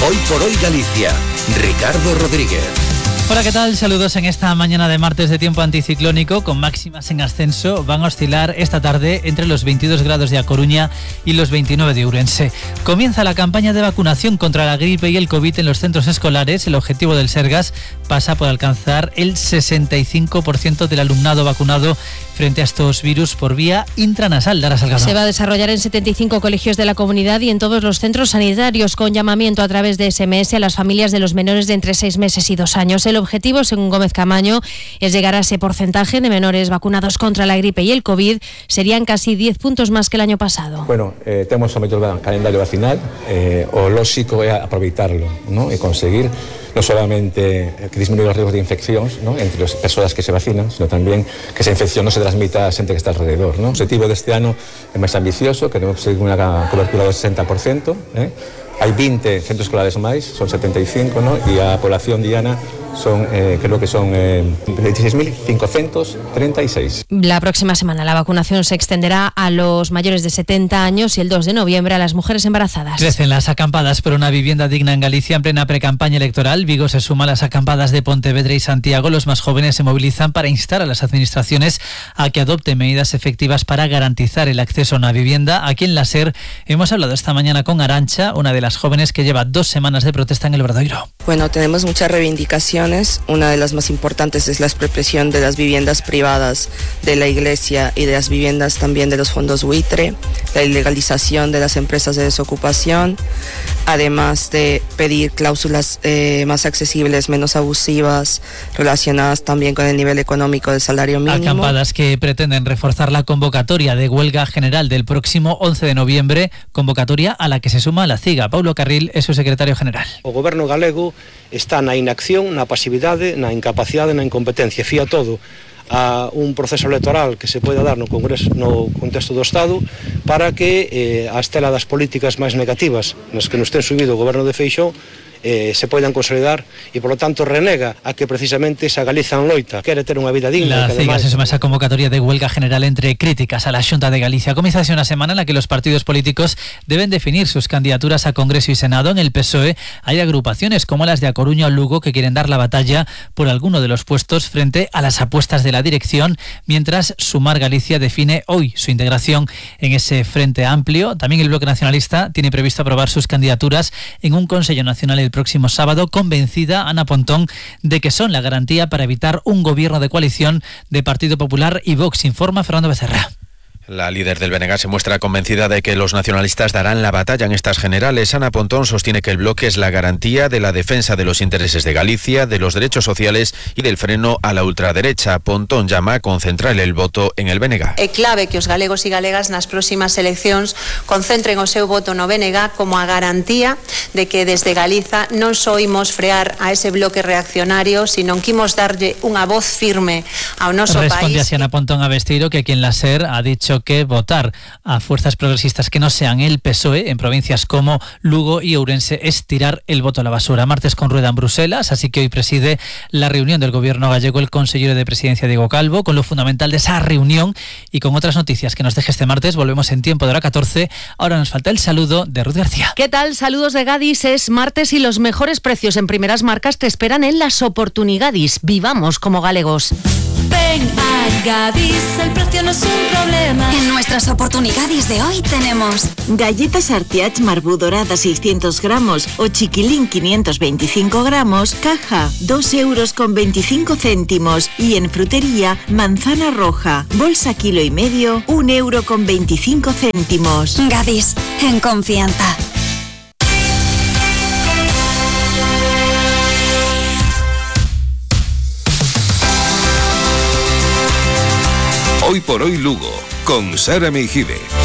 Hoy por hoy Galicia, Ricardo Rodríguez. Hola, ¿qué tal? Saludos en esta mañana de martes de tiempo anticiclónico con máximas en ascenso. Van a oscilar esta tarde entre los 22 grados de A Coruña y los 29 de Ourense. Comienza la campaña de vacunación contra la gripe y el COVID en los centros escolares. El objetivo del Sergas pasa por alcanzar el 65% del alumnado vacunado frente a estos virus por vía intranasal. Lara Salgado. Se va a desarrollar en 75 colegios de la comunidad y en todos los centros sanitarios, con llamamiento a través de SMS a las familias de los menores de entre 6 meses y 2 años. El objetivo, según Gómez Camaño, es llegar a ese porcentaje de menores vacunados contra la gripe y el COVID. Serían casi 10 puntos más que el año pasado. Bueno, temos o mellor calendario vacinal, o lógico é aproveitarlo, ¿no? E conseguir no solamente que disminuir os riesgos de infeccións, ¿no?, entre as persoas que se vacinan, sino tamén que esa infección non se transmita a xente que está alrededor, ¿no? O objetivo deste ano é máis ambicioso, queremos conseguir unha cobertura do 60%, Hai 20 centros escolares máis, son 75, ¿no? E a población diana son, creo que son 26.536. La próxima semana la vacunación se extenderá a los mayores de 70 años y el 2 de noviembre a las mujeres embarazadas. Crecen las acampadas por una vivienda digna en Galicia en plena precampaña electoral. Vigo se suma a las acampadas de Pontevedra y Santiago. Los más jóvenes se movilizan para instar a las administraciones a que adopten medidas efectivas para garantizar el acceso a una vivienda. Aquí en la SER hemos hablado esta mañana con Arantxa, una de las jóvenes que lleva 2 semanas de protesta en el Obradoiro. Bueno, tenemos muchas reivindicaciones. Una de las más importantes es la expropiación de las viviendas privadas de la Iglesia y de las viviendas también de los fondos buitre, la ilegalización de las empresas de desocupación, además de pedir cláusulas más accesibles, menos abusivas, relacionadas también con el nivel económico del salario mínimo. Acampadas que pretenden reforzar la convocatoria de huelga general del próximo 11 de noviembre, convocatoria a la que se suma la CIGA. Paulo Carril es su secretario general. O goberno galego está na inacción, na pasividade, na incapacidade, na incompetencia. Fía todo a un proceso electoral que se poida dar no Congreso, no contexto do Estado, para que a estela das políticas máis negativas nas que nos ten subido o goberno de Feixóo se poidan consolidar e, polo tanto, renega a que precisamente esa Galiza en loita quere ter unha vida digna. La CIGA se suma a esa convocatoria de huelga general entre críticas a la Xunta de Galicia. Comienza así una semana en la que los partidos políticos deben definir sus candidaturas a Congreso y Senado. En el PSOE hay agrupaciones como las de A Coruña o Lugo que quieren dar la batalla por alguno de los puestos frente a las apuestas de la dirección, mientras Sumar Galicia define hoy su integración en ese frente amplio. También el Bloque Nacionalista tiene previsto aprobar sus candidaturas en un Consejo Nacional el próximo sábado, convencida Ana Pontón de que son la garantía para evitar un gobierno de coalición de Partido Popular y Vox, informa Fernando Becerra. La líder del BNG se muestra convencida de que los nacionalistas darán la batalla en estas generales. Ana Pontón sostiene que el bloque es la garantía de la defensa de los intereses de Galicia, de los derechos sociales y del freno a la ultraderecha. Pontón llama a concentrar el voto en el BNG. É clave que os galegos e galegas nas próximas eleccións concentren o seu voto no BNG como a garantía de que desde Galiza non só imos frear a ese bloque reaccionario, sino que imos darlle unha voz firme ao noso país. Responde así Ana Pontón a Besteiro, que aquí en la SER ha dicho que votar a fuerzas progresistas que no sean el PSOE en provincias como Lugo y Ourense es tirar el voto a la basura. Martes con rueda en Bruselas, así que hoy preside la reunión del gobierno gallego el consejero de presidencia Diego Calvo. Con lo fundamental de esa reunión y con otras noticias que nos deje este martes, volvemos en tiempo de hora 14. Ahora nos falta el saludo de Ruth García. ¿Qué tal? Saludos de Gadis. Es martes y los mejores precios en primeras marcas te esperan en las Oportunidades. Vivamos como galegos. Ven a Gadis, el precio no es un problema. En nuestras oportunidades de hoy tenemos galletas Artiach Marbú dorada 600 gramos o chiquilín 525 gramos, caja 2,25 €. Y en frutería, manzana roja, bolsa 1,5 kg, 1,25 €. Gadis, en confianza. Hoy por hoy Lugo, con Sara Meijide.